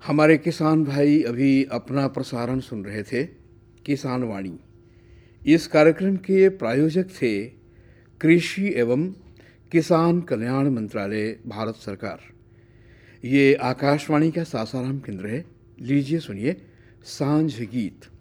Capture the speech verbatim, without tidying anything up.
हमारे किसान भाई अभी अपना प्रसारण सुन रहे थे, किसान वाणी। इस कार्यक्रम के प्रायोजक थे कृषि एवं किसान कल्याण मंत्रालय, भारत सरकार। ये आकाशवाणी का सासाराम केंद्र है। लीजिए सुनिए सांझ गीत।